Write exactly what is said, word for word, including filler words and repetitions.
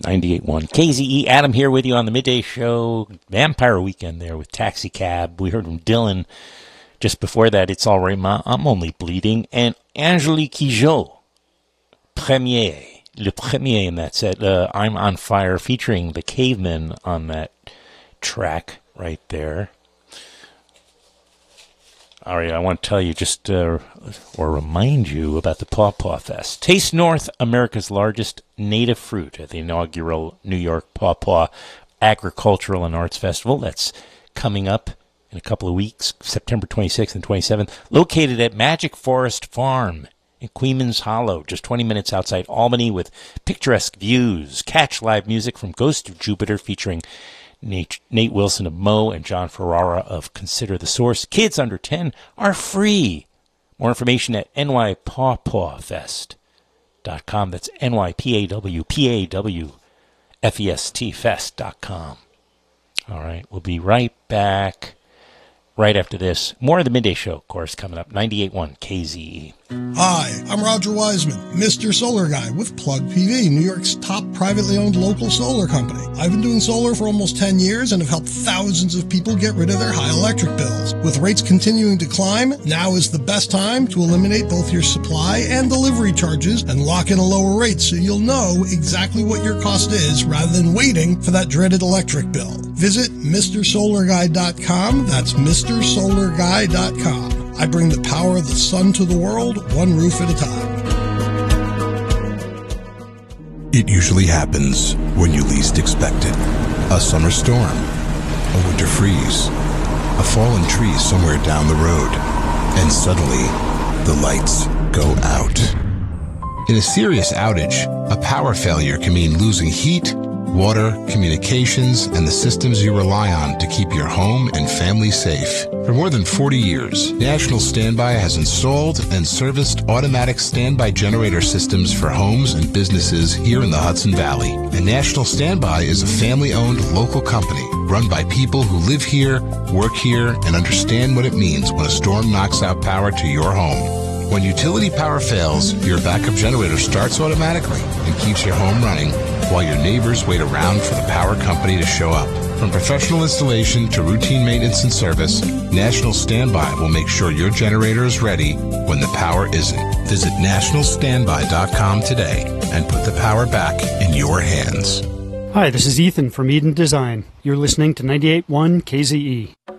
ninety-eight point one K Z E. Adam here with you on the Midday Show. Vampire Weekend there with Taxi Cab. We heard from Dylan. Just before that, It's All Right Ma, I'm Only Bleeding. And Angélique Kidjo, Premier. Le Premier in that set. Uh, I'm On Fire, featuring the Cavemen on that track right there. All right, I want to tell you just, uh, or remind you about the Paw Paw Fest. Taste North, America's largest native fruit at the inaugural New York Paw Paw Agricultural and Arts Festival. That's coming up in a couple of weeks, September twenty-sixth and twenty-seventh. Located at Magic Forest Farm in Queens Hollow, just twenty minutes outside Albany, with picturesque views. Catch live music from Ghost of Jupiter featuring Nate, Nate Wilson of Mo and John Ferrara of Consider the Source. Kids under ten are free. More information at N Y Paw Paw Fest dot com. That's N Y P A W P A W F E S T Fest dot com. All right, we'll be right back right after this. More of the Midday Show, of course, coming up. ninety-eight point one K Z E. Hi, I'm Roger Wiseman, Mister Solar Guy with Plug P V, New York's top privately owned local solar company. I've been doing solar for almost ten years and have helped thousands of people get rid of their high electric bills. With rates continuing to climb, now is the best time to eliminate both your supply and delivery charges and lock in a lower rate so you'll know exactly what your cost is rather than waiting for that dreaded electric bill. Visit Mister Solar Guy dot com. That's Mister Solar Guy dot com. I bring the power of the sun to the world, one roof at a time. It usually happens when you least expect it. A summer storm, a winter freeze, a fallen tree somewhere down the road, and suddenly the lights go out. In a serious outage, a power failure can mean losing heat, water, communications, and the systems you rely on to keep your home and family safe. For more than forty years, National Standby has installed and serviced automatic standby generator systems for homes and businesses here in the Hudson Valley. And National Standby is a family-owned local company run by people who live here, work here, and understand what it means when a storm knocks out power to your home. When utility power fails, your backup generator starts automatically and keeps your home running while your neighbors wait around for the power company to show up. From professional installation to routine maintenance and service, National Standby will make sure your generator is ready when the power isn't. Visit National Standby dot com today and put the power back in your hands. Hi, this is Ethan from Eden Design. You're listening to ninety-eight point one K Z E.